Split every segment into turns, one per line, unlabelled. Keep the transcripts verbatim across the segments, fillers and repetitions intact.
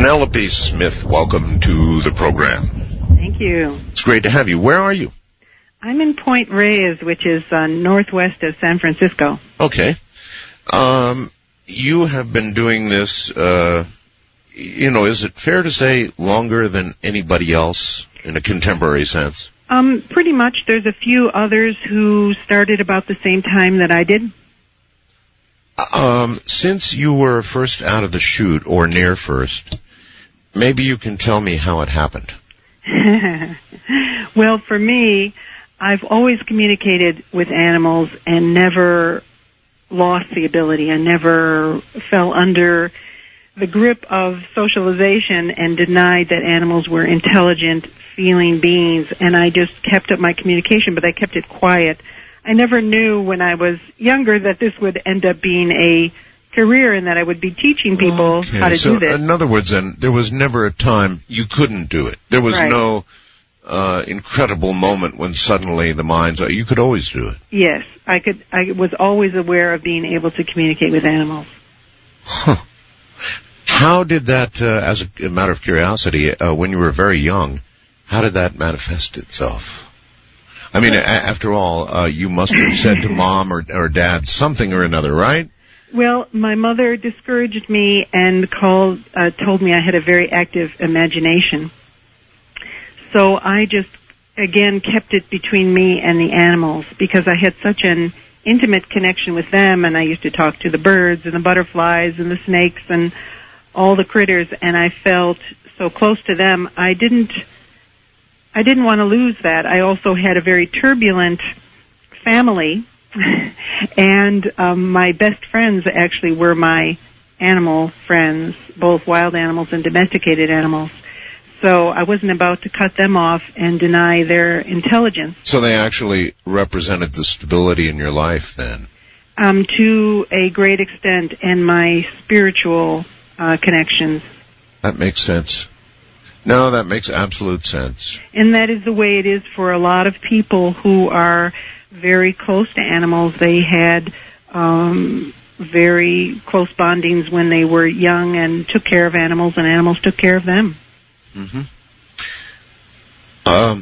Penelope Smith, welcome to the program.
Thank you.
It's great to have you. Where are you?
I'm in Point Reyes, which is uh, northwest of San Francisco.
Okay. Um, you have been doing this, uh, you know, is it fair to say longer than anybody else in a contemporary sense?
Um, pretty much. There's a few others who started about the same time that I did.
Um, since you were first out of the chute, or near first, maybe you can tell me how it happened.
Well, for me, I've always communicated with animals and never lost the ability. I never fell under the grip of socialization and denied that animals were intelligent, feeling beings, and I just kept up my communication, but I kept it quiet. I never knew when I was younger that this would end up being a career and that I would be teaching people
okay.
how to
so
do this.
In other words, then, there was never a time you couldn't do it. There was
right.
no uh, incredible moment when suddenly the mind's, you could always do it.
Yes, I could. I was always aware of being able to communicate with animals.
Huh. How did that, uh, as a, a matter of curiosity, uh, when you were very young, how did that manifest itself? I mean, a- after all, uh, you must have said to mom or, or dad something or another, right?
Well, my mother discouraged me and called, uh, told me I had a very active imagination. So I just, again, kept it between me and the animals because I had such an intimate connection with them, and I used to talk to the birds and the butterflies and the snakes and all the critters, and I felt so close to them. I didn't, I didn't want to lose that. I also had a very turbulent family. And um, my best friends actually were my animal friends, both wild animals and domesticated animals. So I wasn't about to cut them off and deny their intelligence.
So they actually represented the stability in your life then?
Um, to a great extent, and my spiritual uh, connections.
That makes sense. No, that makes absolute sense.
And that is the way it is for a lot of people who are very close to animals. They had um, very close bondings when they were young and took care of animals, and animals took care of them.
Mm-hmm. Um,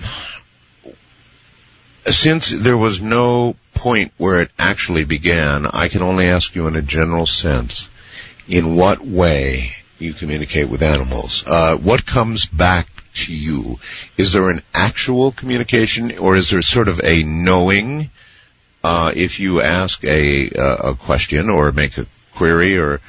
since there was no point where it actually began, I can only ask you in a general sense, in what way you communicate with animals. Uh, what comes back to you? Is there an actual communication, or is there sort of a knowing uh, if you ask a, uh, a question or make a query, or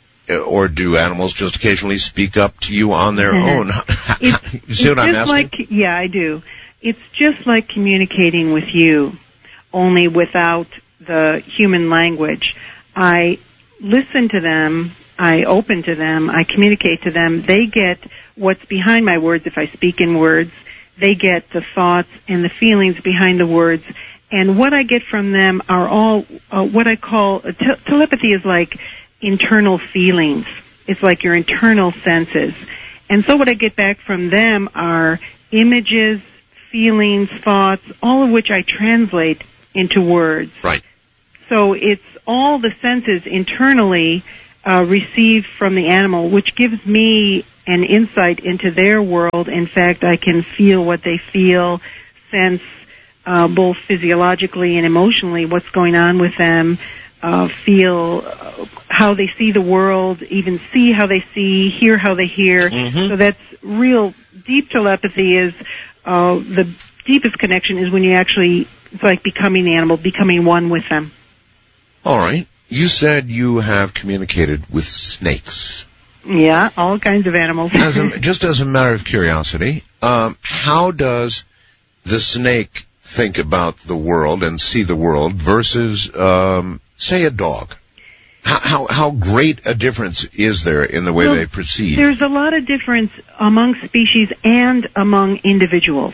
or do animals just occasionally speak up to you on their own? You see what I'm asking?
Like, yeah, I do. It's just like communicating with you, only without the human language. I listen to them, I open to them, I communicate to them. They get what's behind my words if I speak in words. They get the thoughts and the feelings behind the words. And what I get from them are all uh, what I call, uh, te- telepathy is like internal feelings. It's like your internal senses. And so what I get back from them are images, feelings, thoughts, all of which I translate into words.
Right.
So it's all the senses internally uh, received from the animal, which gives me an insight into their world. In fact, I can feel what they feel, sense uh, both physiologically and emotionally what's going on with them, uh, feel uh, how they see the world, even see how they see, hear how they hear.
Mm-hmm.
So that's real deep telepathy. Is uh, the deepest connection is when you actually, it's like becoming the animal, becoming one with them.
All right. You said you have communicated with snakes.
Yeah, all kinds of animals.
As a, just as a matter of curiosity, um, how does the snake think about the world and see the world versus, um, say, a dog? How, how how great a difference is there in the way
well,
they perceive?
There's a lot of difference among species and among individuals.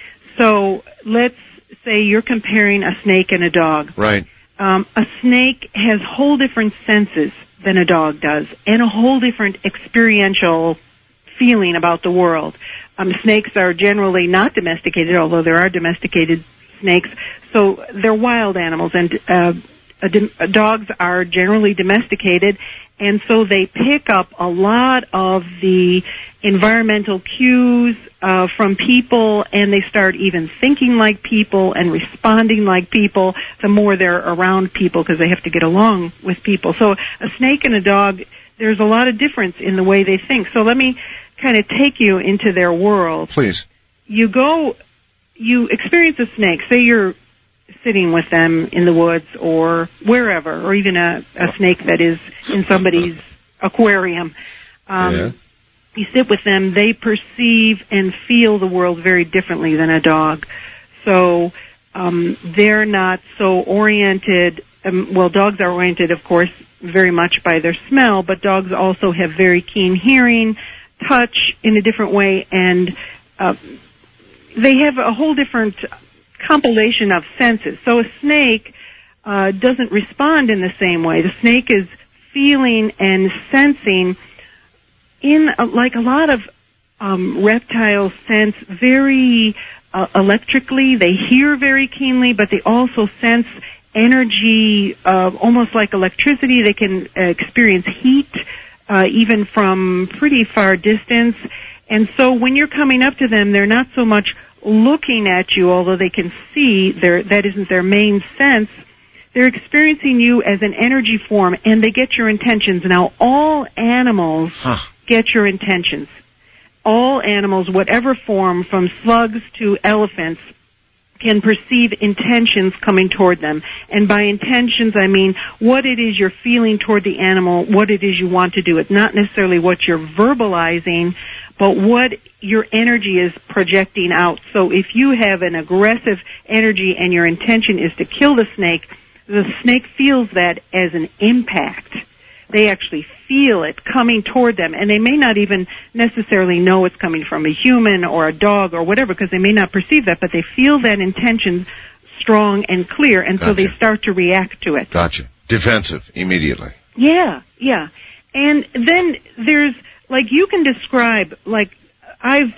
So let's say you're comparing a snake and a dog.
Right.
Um, a snake has whole different senses than a dog does, and a whole different experiential feeling about the world. Um, snakes are generally not domesticated, although there are domesticated snakes. So they're wild animals, and uh, a, uh, dogs are generally domesticated, And so they pick up a lot of the environmental cues uh, from people, and they start even thinking like people and responding like people the more they're around people, because they have to get along with people. So a snake and a dog, there's a lot of difference in the way they think. So let me kind of take you into their world.
Please.
You go, you experience a snake. Say you're sitting with them in the woods or wherever, or even a, a snake that is in somebody's aquarium. Um,
yeah.
You sit with them, they perceive and feel the world very differently than a dog. So um, they're not so oriented. Um, well, dogs are oriented, of course, very much by their smell, but dogs also have very keen hearing, touch in a different way, and uh, they have a whole different compilation of senses. So a snake uh, doesn't respond in the same way. The snake is feeling and sensing in uh, like a lot of um, reptiles sense very uh, electrically. They hear very keenly, but they also sense energy, uh, almost like electricity. They can uh, experience heat uh, even from pretty far distance. And so when you're coming up to them, they're not so much looking at you, although they can see, their, that isn't their main sense. They're experiencing you as an energy form, and they get your intentions. Now, all animals huh. get your intentions. All animals, whatever form, from slugs to elephants, can perceive intentions coming toward them. And by intentions, I mean what it is you're feeling toward the animal, what it is you want to do. It's not necessarily what you're verbalizing, but what your energy is projecting out. So if you have an aggressive energy and your intention is to kill the snake, the snake feels that as an impact. They actually feel it coming toward them, and they may not even necessarily know it's coming from a human or a dog or whatever, because they may not perceive that, but they feel that intention strong and clear, and
gotcha.
So they start to react to it.
Gotcha. Defensive immediately.
Yeah, yeah. And then there's, like, you can describe, like, I've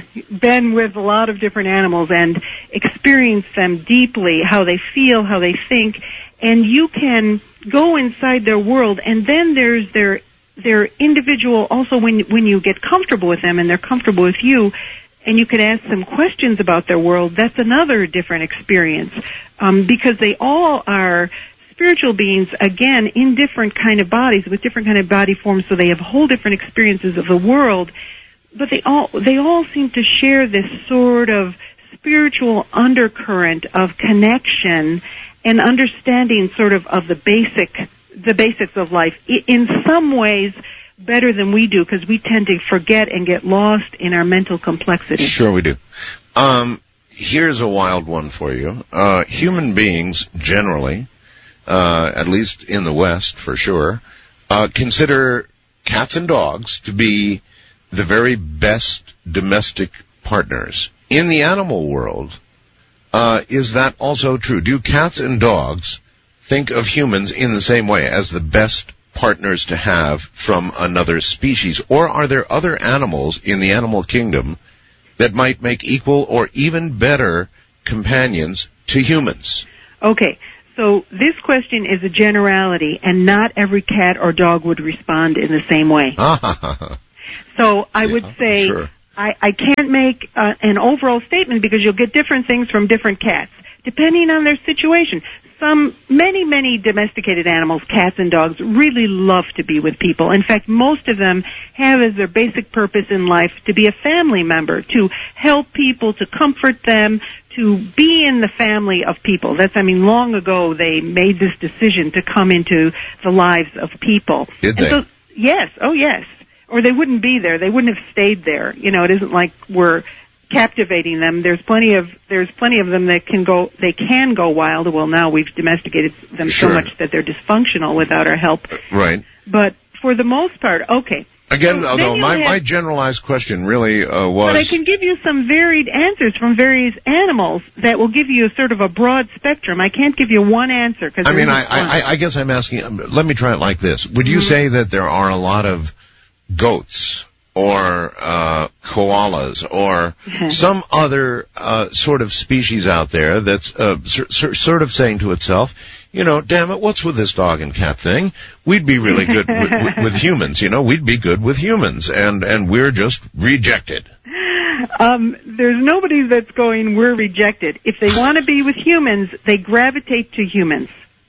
been with a lot of different animals and experienced them deeply, how they feel, how they think, and you can go inside their world, and then there's their their individual, also when when you get comfortable with them and they're comfortable with you, and you can ask them questions about their world, that's another different experience, um, because they all are spiritual beings, again, in different kind of bodies, with different kind of body forms, so they have whole different experiences of the world, but they all they all seem to share this sort of spiritual undercurrent of connection and understanding sort of of the basic the basics of life in some ways better than we do, because we tend to forget and get lost in our mental complexity.
Sure we do. Um, here's a wild one for you. Uh, human beings generally, uh, at least in the West for sure, uh, consider cats and dogs to be the very best domestic partners. In the animal world, uh, is that also true? Do cats and dogs think of humans in the same way as the best partners to have from another species? Or are there other animals in the animal kingdom that might make equal or even better companions to humans?
Okay, so this question is a generality, and not every cat or dog would respond in the same way. So I
yeah,
would say
sure.
I, I can't make uh, an overall statement, because you'll get different things from different cats, depending on their situation. Some, many, many domesticated animals, cats and dogs, really love to be with people. In fact, most of them have as their basic purpose in life to be a family member, to help people, to comfort them, to be in the family of people. That's, I mean, long ago they made this decision to come into the lives of people.
Did
and
they?
So, yes, oh yes. Or they wouldn't be there. They wouldn't have stayed there. You know, it isn't like we're captivating them. There's plenty of there's plenty of them that can go they can go wild. Well, now we've domesticated them
Sure.
so much that they're dysfunctional without our help.
Right.
But for the most part, okay.
Again,
So
although
then
my,
you'll have-
my generalized question really uh, was...
But I can give you some varied answers from various animals that will give you a sort of a broad spectrum. I can't give you one answer. Cause
I mean,
there
I,
isn't one.
I, I guess I'm asking, um, let me try it like this. Would you
Mm-hmm.
say that there are a lot of goats or uh koalas or some other uh sort of species out there that's uh, s- s- sort of saying to itself, you know, damn it, what's with this dog and cat thing? We'd be really good with, with, with humans, you know, we'd be good with humans, and, and we're just rejected.
Um, there's nobody that's going, we're rejected. If they want to be with humans, they gravitate to humans.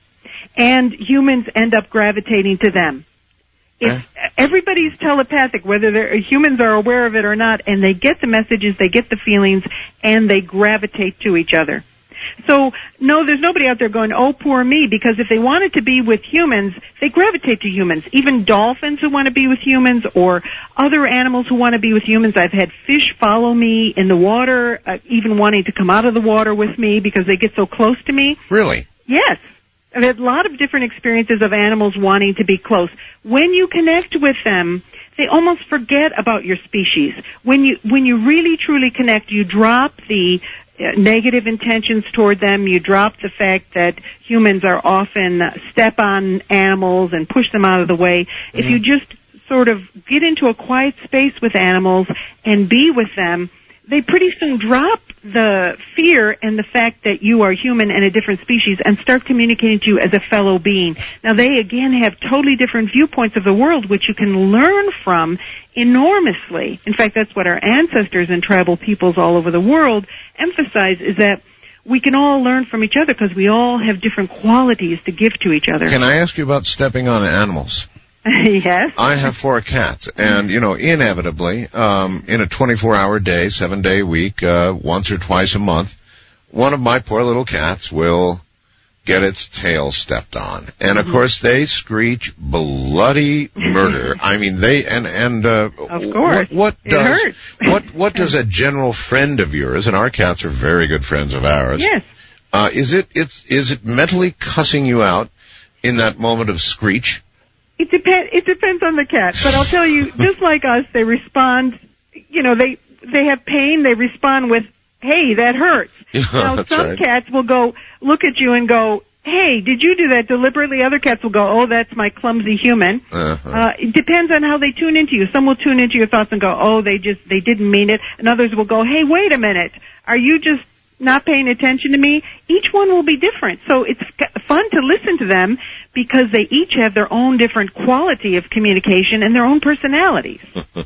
And humans end up gravitating to them. It's, eh? Everybody's telepathic, whether they're, humans are aware of it or not, and they get the messages, they get the feelings, and they gravitate to each other. So, no, there's nobody out there going, oh, poor me, because if they wanted to be with humans, they gravitate to humans. Even dolphins who want to be with humans, or other animals who want to be with humans. I've had fish follow me in the water, uh, even wanting to come out of the water with me because they get so close to me.
Really?
Yes. I've had a lot of different experiences of animals wanting to be close. When you connect with them, they almost forget about your species. When you, when you really truly connect, you drop the negative intentions toward them. You drop the fact that humans are often step on animals and push them out of the way. Mm-hmm. If you just sort of get into a quiet space with animals and be with them, they pretty soon drop the fear and the fact that you are human and a different species and start communicating to you as a fellow being. Now, they, again, have totally different viewpoints of the world, which you can learn from enormously. In fact, that's what our ancestors and tribal peoples all over the world emphasize, is that we can all learn from each other because we all have different qualities to give to each other.
Can I ask you about stepping on animals?
Yes.
I have four cats, and, you know, inevitably, um, in a twenty-four hour day, seven-day week, uh, once or twice a month, one of my poor little cats will get its tail stepped on. And, of course, they screech bloody murder. I mean, they, and, and, uh,
of course.
what, what
it
does,
hurts.
what, what does a general friend of yours, and our cats are very good friends of ours.
Yes.
Uh, is it, it's, is it mentally cussing you out in that moment of screech?
It depends. It depends on the cat, but I'll tell you, just like us, they respond. You know, they they have pain. They respond with, "Hey, that hurts."
Yeah,
now,
that's
some
right.
cats will go look at you and go, "Hey, did you do that deliberately?" Other cats will go, "Oh, that's my clumsy human."
Uh-huh.
Uh, it depends on how they tune into you. Some will tune into your thoughts and go, "Oh, they just they didn't mean it," and others will go, "Hey, wait a minute, are you just not paying attention to me?" Each one will be different, so it's fun to listen to them because they each have their own different quality of communication and their own personalities.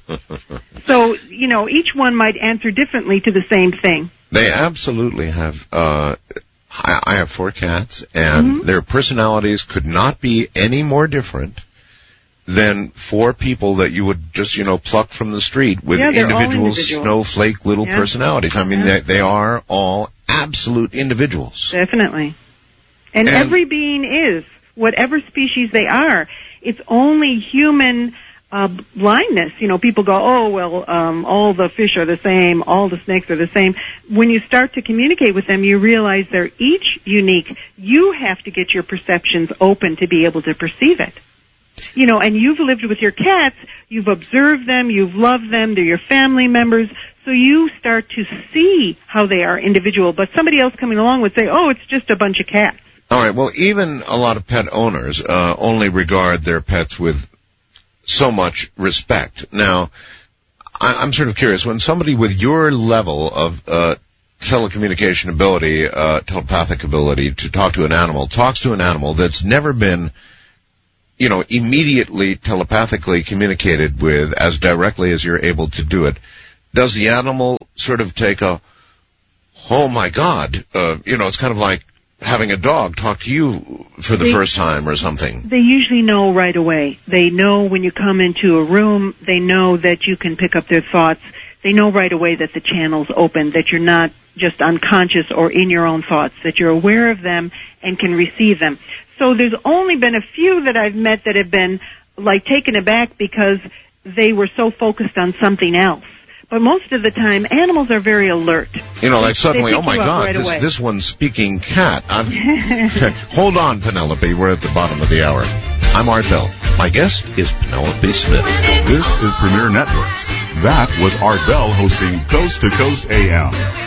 So, you know, each one might answer differently to the same thing.
They absolutely have. Uh, I, I have four cats, and mm-hmm. their personalities could not be any more different than four people that you would just, you know, pluck from the street with
yeah,
individual
individuals.
snowflake little
yeah.
personalities. I mean,
yeah.
they, they are all absolute individuals.
Definitely. And, and every being is, whatever species they are. It's only human uh, blindness. You know, people go, oh, well, um, all the fish are the same, all the snakes are the same. When you start to communicate with them, you realize they're each unique. You have to get your perceptions open to be able to perceive it. You know, and you've lived with your cats, you've observed them, you've loved them, they're your family members, so you start to see how they are individual. But somebody else coming along would say, oh, it's just a bunch of cats.
All right, well, even a lot of pet owners uh, only regard their pets with so much respect. Now, I, I'm sort of curious, when somebody with your level of uh, telecommunication ability, uh, telepathic ability to talk to an animal, talks to an animal that's never been, you know, immediately telepathically communicated with as directly as you're able to do it, does the animal sort of take a, oh my God, uh, you know, it's kind of like having a dog talk to you for the
they,
first time or something?
They usually know right away. They know when you come into a room, they know that you can pick up their thoughts. They know right away that the channel's open, that you're not just unconscious or in your own thoughts, that you're aware of them and can receive them. So there's only been a few that I've met that have been, like, taken aback because they were so focused on something else. But most of the time, animals are very alert.
You know, like suddenly, oh my God,
right
this, this one's speaking cat. I'm, hold on, Penelope, we're at the bottom of the hour. I'm Art Bell. My guest is Penelope Smith.
This is Premier Networks. That was Art Bell hosting Coast to Coast A M.